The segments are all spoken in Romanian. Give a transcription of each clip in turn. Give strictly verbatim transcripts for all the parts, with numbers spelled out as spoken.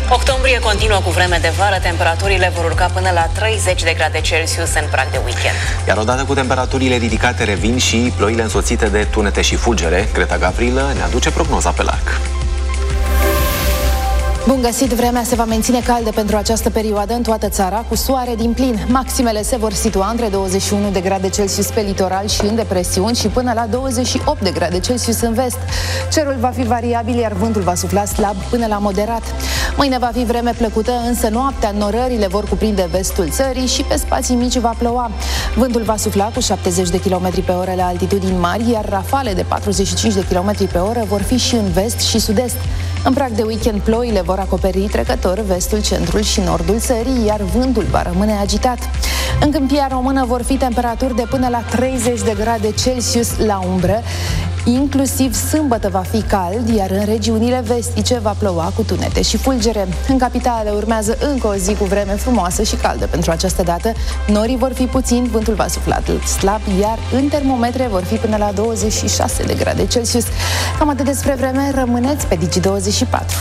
Octombrie continuă cu vreme de vară, temperaturile vor urca până la treizeci de grade Celsius în prag de weekend. Iar odată cu temperaturile ridicate revin și ploile însoțite de tunete și fulgere. Greta Gavrilă ne aduce prognoza pe larg. Bun găsit! Vremea se va menține caldă pentru această perioadă în toată țara, cu soare din plin. Maximele se vor situa între douăzeci și unu de grade Celsius pe litoral și în depresiuni și până la douăzeci și opt de grade Celsius în vest. Cerul va fi variabil, iar vântul va sufla slab până la moderat. Mâine va fi vreme plăcută, însă noaptea norările vor cuprinde vestul țării și pe spații mici va ploua. Vântul va sufla cu șaptezeci de kilometri pe oră la altitudini mari, iar rafale de patruzeci și cinci de kilometri pe oră vor fi și în vest și sud-est. În prag de weekend, ploile vor acoperi trecător vestul, centrul și nordul țării, iar vântul va rămâne agitat. În Câmpia Română vor fi temperaturi de până la treizeci de grade Celsius la umbră. Inclusiv sâmbătă va fi cald, iar în regiunile vestice va ploua cu tunete și fulgere. În capitală urmează încă o zi cu vreme frumoasă și caldă pentru această dată. Norii vor fi puțini, vântul va sufla slab, iar în termometre vor fi până la douăzeci și șase de grade Celsius. Cam atât despre vreme, rămâneți pe Digi douăzeci și patru.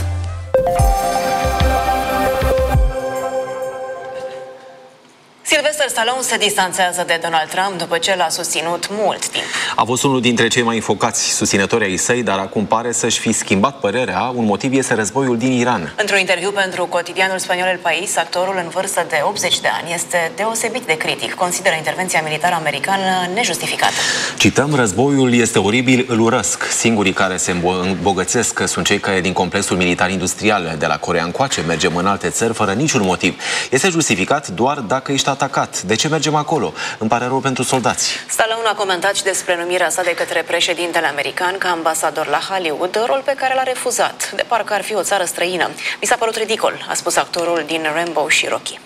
Sylvester Stallone se distanțează de Donald Trump după ce l-a susținut mult timp. A fost unul dintre cei mai înfocați susținători ai săi, dar acum pare să-și fi schimbat părerea. Un motiv este războiul din Iran. Într-un interviu pentru cotidianul spaniol El País, actorul în vârstă de optzeci de ani este deosebit de critic. Consideră intervenția militară americană nejustificată. Cităm: războiul este oribil, îl urăsc. Singurii care se îmbogățesc sunt cei care din complexul militar-industrial de la Coreea încoace. Mergem în alte țări fără niciun motiv. Este justificat doar dacă ești atacat. De ce mergem acolo? Îmi pare rău pentru soldați. Stallone a comentat și despre numirea sa de către președintele american ca ambasador la Hollywood, rol pe care l-a refuzat, de parcă ar fi o țară străină. Mi s-a părut ridicol, a spus actorul din Rambo și Rocky.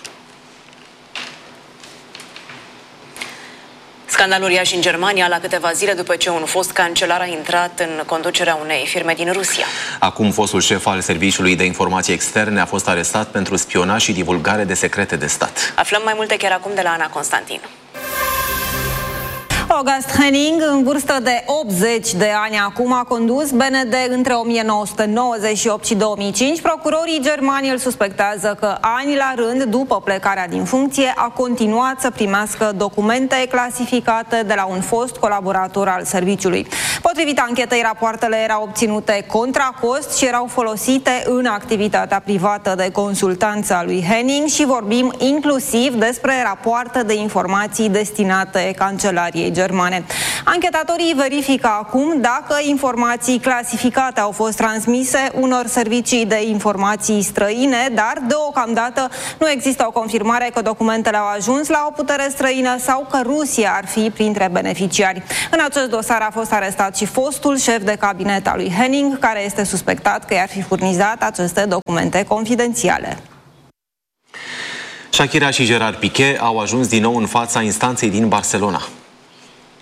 Scandal uriaș în Germania la câteva zile după ce un fost cancelar a intrat în conducerea unei firme din Rusia. Acum fostul șef al Serviciului de Informații Externe a fost arestat pentru spionaj și divulgare de secrete de stat. Aflăm mai multe chiar acum de la Ana Constantin. August Henning, în vârstă de optzeci de ani acum, a condus B N D între o mie nouă sute nouăzeci și opt și două mii cinci. Procurorii germani îl suspectează că ani la rând, după plecarea din funcție, a continuat să primească documente clasificate de la un fost colaborator al serviciului. Potrivit anchetei, rapoartele erau obținute contra cost și erau folosite în activitatea privată de consultanță a lui Henning și vorbim inclusiv despre rapoarte de informații destinate cancelariei germane. Anchetatorii verifică acum dacă informații clasificate au fost transmise unor servicii de informații străine, dar deocamdată nu există o confirmare că documentele au ajuns la o putere străină sau că Rusia ar fi printre beneficiari. În acest dosar a fost arestat și fostul șef de cabinet al lui Henning, care este suspectat că i-ar fi furnizat aceste documente confidențiale. Shakira și Gerard Piqué au ajuns din nou în fața instanței din Barcelona.